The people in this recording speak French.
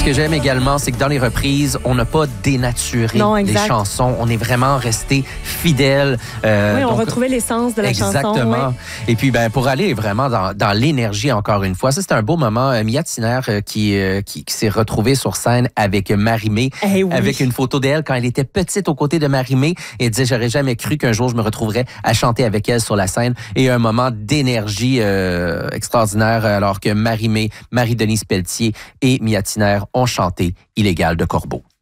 que j'aime également, c'est que dans les reprises, on n'a pas dénaturé les chansons. On est vraiment resté fidèle. Oui, on retrouvait l'essence de la chanson. Exactement. Ouais. Et puis, pour aller vraiment dans l'énergie, encore une fois, ça, c'était un beau moment. Mia Tiner qui s'est retrouvée sur scène avec Marie-Mé, avec une photo d'elle quand elle était petite aux côtés de Marie-Mé. Et elle disait, j'aurais jamais cru qu'un jour je me retrouverais à chanter avec elle sur la scène. Et un moment d'énergie extraordinaire alors que Marie-Mé, Marie-Denise Pelletier et Mia Tiner ont chanté Illégal de Corbeau.